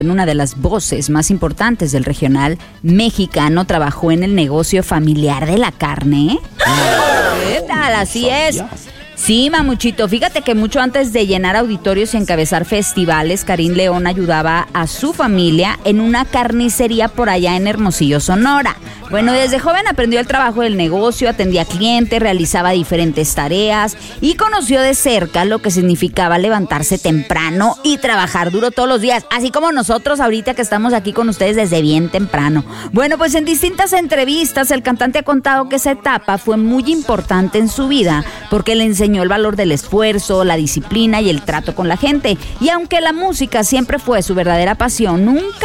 Una de las voces más importantes del regional mexicano, trabajó en el negocio familiar de la carne. ¿Qué tal? Así es. Sí, mamuchito, fíjate que mucho antes de llenar auditorios y encabezar festivales, Karim León ayudaba a su familia en una carnicería por allá en Hermosillo, Sonora. Bueno, desde joven aprendió el trabajo del negocio, atendía clientes, realizaba diferentes tareas y conoció de cerca lo que significaba levantarse temprano y trabajar duro todos los días, así como nosotros ahorita que estamos aquí con ustedes desde bien temprano. Bueno, pues en distintas entrevistas el cantante ha contado que esa etapa fue muy importante en su vida porque le enseñó el valor del esfuerzo, la disciplina y el trato con la gente. Y aunque la música siempre fue su verdadera pasión, nunca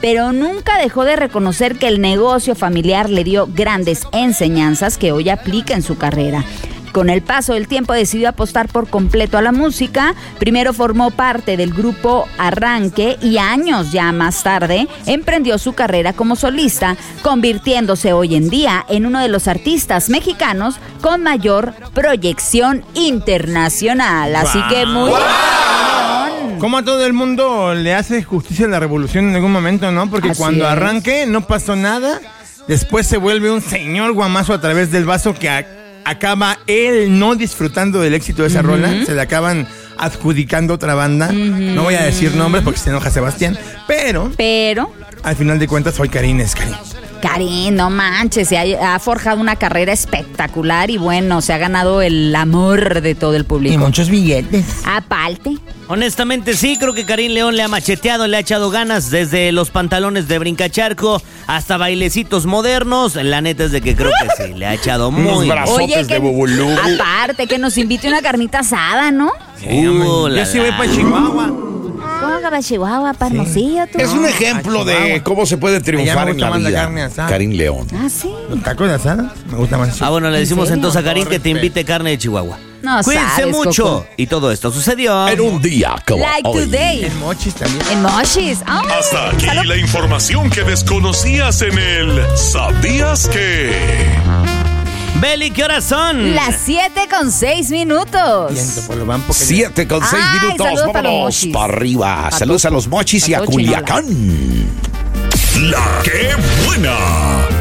dejó de reconocer que el negocio familiar le dio grandes enseñanzas que hoy aplica en su carrera. Con el paso del tiempo decidió apostar por completo a la música. Primero formó parte del grupo Arranque y años ya más tarde emprendió su carrera como solista, convirtiéndose hoy en día en uno de los artistas mexicanos con mayor proyección internacional. Así que muy... Como a todo el mundo le hace justicia a la revolución en algún momento, ¿no? Porque así cuando es. Arranque no pasó nada, después se vuelve un señor guamazo a través del vaso que acaba él no disfrutando del éxito de esa rola, se le acaban adjudicando otra banda. No voy a decir nombres porque se enoja Sebastián, pero al final de cuentas hoy Karim es Karim. Karim, no manches, ha forjado una carrera espectacular y bueno, se ha ganado el amor de todo el público. Y muchos billetes. Aparte. Honestamente sí, creo que Karim León le ha macheteado, le ha echado ganas desde los pantalones de brincacharco hasta bailecitos modernos. La neta es de que creo que sí, le ha echado muy bien. Oye, de Bubulú. aparte, que nos invite una carnita asada, ¿no? Yo sí voy para Chihuahua. ¿Cómo que para Chihuahua, para Hermosillo, tú? Es un ejemplo de cómo se puede triunfar en la más la vida. carne asada. Karim León. Ah, sí. Los tacos de asada me gusta más. Bueno, le decimos ¿En serio? entonces a Karim que te invite carne de Chihuahua. No Cuídense sabes, mucho. Coco. Y todo esto sucedió En un día como Like hoy. today. En Mochis también. En Mochis. ¡Ay! Hasta aquí Salud. la información que desconocías en el ¿Sabías que? Beli, ¿qué horas son? Las 7:06 minutos. Siento, pues, lo van porque 7:06 Ay, minutos. saludos para los Vámonos Mochis. para arriba. A Saludos a los Mochis y a Tocho y Nala. Culiacán. La que buena.